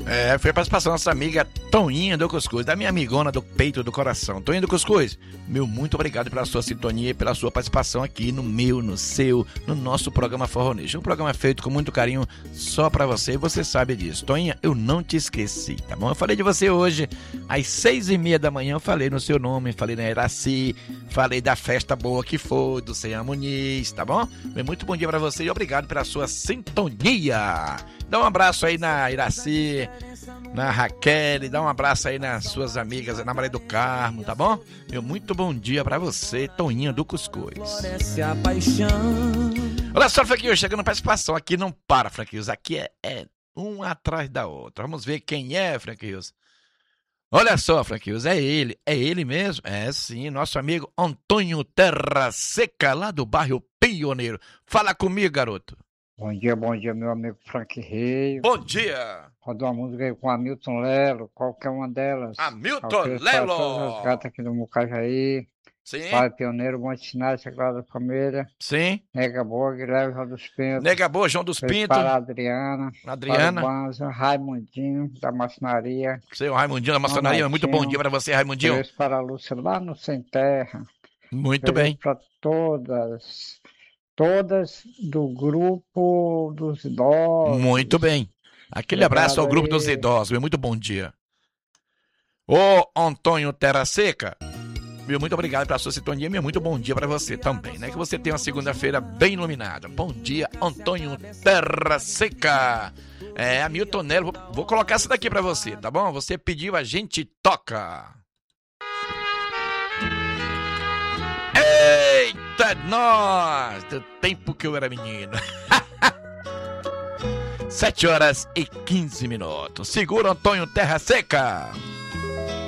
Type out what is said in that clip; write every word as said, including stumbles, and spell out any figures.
É, foi a participação da nossa amiga Toninha do Cuscuz, da minha amigona do peito do coração. Toninha do Cuscuz, meu muito obrigado pela sua sintonia e pela sua participação aqui no meu, no seu, no nosso programa Forronejo. Um programa feito com muito carinho só pra você e você sabe disso. Toninha, eu não te esqueci, tá bom? Eu falei de você hoje, às seis e meia da manhã, eu falei no seu nome, falei na Iraci, falei da festa boa que foi, do Senhor Muniz, tá bom? Meu muito bom dia pra você e obrigado pela sua sintonia. Dá um abraço aí na Iraci, na Raquel, dá um abraço aí nas suas amigas, na Maria do Carmo, tá bom? Meu muito bom dia pra você, Toninha do Cuscuz. Olha só, Franquinhos, chegando participação, aqui não para, Franquinhos, aqui é, é um atrás da outra. Vamos ver quem é, Franquinhos. Olha só, Franquinhos, é ele, é ele mesmo? É sim, nosso amigo Antônio Terra Seca, lá do bairro Pioneiro. Fala comigo, garoto. Bom dia, bom dia, meu amigo Frank Rio. Bom dia. Roda uma música aí com Hamilton Lelo, qualquer uma delas. Hamilton Lelo. Todas as gatas aqui do Mucajaí. Sim. Pai Pioneiro, Monte Sinai, Sagrada Família. Sim. Nega Boa, Guilherme, João dos Pintos. Nega Boa, João dos Pintos. Para a Adriana. Adriana. Para o Banza, Raimundinho, da Maçonaria. Seu Raimundinho da Maçonaria, muito bom dia para você, Raimundinho. Três para a Lúcia, lá no Sem Terra. Muito bem. Para todas... Todas do grupo dos idosos. Muito bem. Aquele Obrigado abraço ao grupo aí. Dos idosos, meu muito bom dia. Ô, Antônio Terra Seca, meu muito obrigado pela sua sintonia, meu muito bom dia para você também, né? Que você tenha uma segunda-feira bem iluminada. Bom dia, Antônio Terra Seca. É, Hamilton Lelo, vou, vou colocar essa daqui para você, tá bom? Você pediu, a gente toca. Eita, nós! Do tempo que eu era menino. Sete horas e quinze minutos. Segura, Antônio Terra Seca.